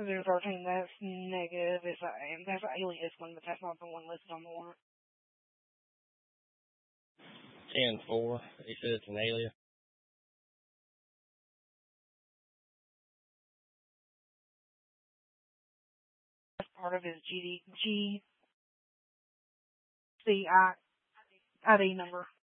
013, that's negative. That's an alias one, but that's not the one listed on the warrant. 10-4. He said it's an alias. That's part of his GCI ID number.